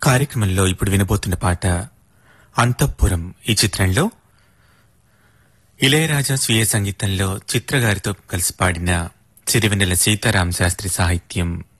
కార్యక్రమంలో ఇప్పుడు వినబోతున్న పాట అంతఃపురం ఈ చిత్రంలో ఇళయరాజా స్వీయ సంగీతంలో చిత్రగారితో కలిసి పాడిన సిరివెన్నెల సీతారామ శాస్త్రి సాహిత్యం